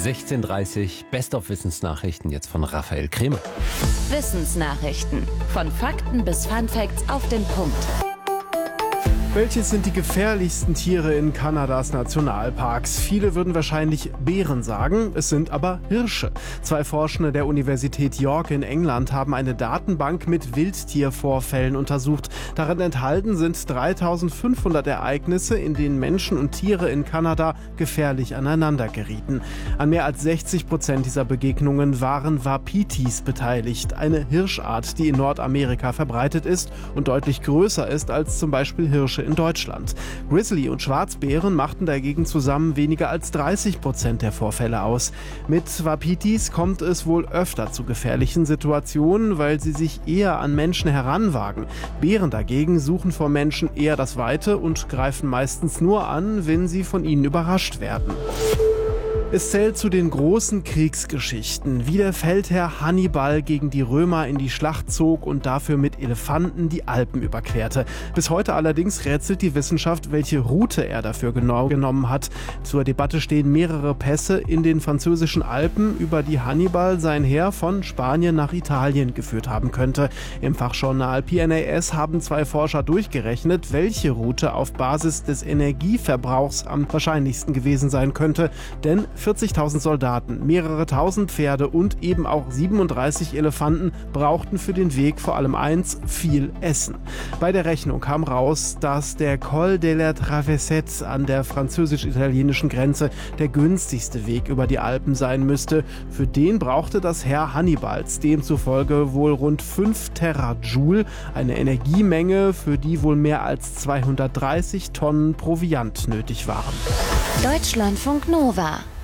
16:30 Uhr, Best of Wissensnachrichten jetzt von Raphael Kremer. Wissensnachrichten. Von Fakten bis Funfacts auf den Punkt. Welches sind die gefährlichsten Tiere in Kanadas Nationalparks? Viele würden wahrscheinlich Bären sagen, es sind aber Hirsche. 2 Forschende der Universität York in England haben eine Datenbank mit Wildtiervorfällen untersucht. Darin enthalten sind 3.500 Ereignisse, in denen Menschen und Tiere in Kanada gefährlich aneinander gerieten. An mehr als 60% dieser Begegnungen waren Wapitis beteiligt, eine Hirschart, die in Nordamerika verbreitet ist und deutlich größer ist als zum Beispiel Hirsche in Deutschland. Grizzly und Schwarzbären machten dagegen zusammen weniger als 30% der Vorfälle aus. Mit Wapitis kommt es wohl öfter zu gefährlichen Situationen, weil sie sich eher an Menschen heranwagen. Bären dagegen suchen vor Menschen eher das Weite und greifen meistens nur an, wenn sie von ihnen überrascht werden. Es zählt zu den großen Kriegsgeschichten, wie der Feldherr Hannibal gegen die Römer in die Schlacht zog und dafür mit Elefanten die Alpen überquerte. Bis heute allerdings rätselt die Wissenschaft, welche Route er dafür genau genommen hat. Zur Debatte stehen mehrere Pässe in den französischen Alpen, über die Hannibal sein Heer von Spanien nach Italien geführt haben könnte. Im Fachjournal PNAS haben 2 Forscher durchgerechnet, welche Route auf Basis des Energieverbrauchs am wahrscheinlichsten gewesen sein könnte, denn 40.000 Soldaten, mehrere tausend Pferde und eben auch 37 Elefanten brauchten für den Weg vor allem eins: viel Essen. Bei der Rechnung kam raus, dass der Col de la Travesette an der französisch-italienischen Grenze der günstigste Weg über die Alpen sein müsste. Für den brauchte das Heer Hannibals demzufolge wohl rund 5 Terajoule, eine Energiemenge, für die wohl mehr als 230 Tonnen Proviant nötig waren. Deutschlandfunk Nova